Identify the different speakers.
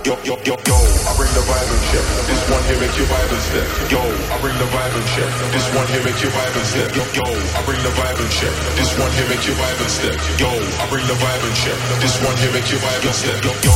Speaker 1: I bring the vibe and shit. This one here make you vibe and step. Yo, I bring the vibe and shit. This one here make you vibe and step. Yo, I bring the vibe and shit. This one here make you vibe and step. Yo, I bring the vibe and shit. This one here make you vibe and step. Yo.